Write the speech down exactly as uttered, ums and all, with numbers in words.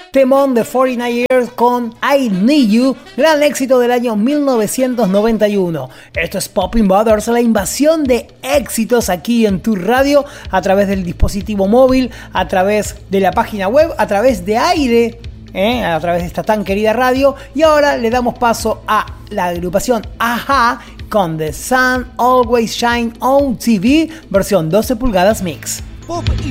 Temón de cuarenta y nueve Years con I Need You, gran éxito del año mil novecientos noventa y uno. Esto es Popping Butters, la invasión de éxitos aquí en tu radio, a través del dispositivo móvil, a través de la página web, a través de aire, ¿eh? a través de esta tan querida radio. Y ahora le damos paso a la agrupación A-ha con The Sun Always Shine on T V, versión doce pulgadas mix. Pop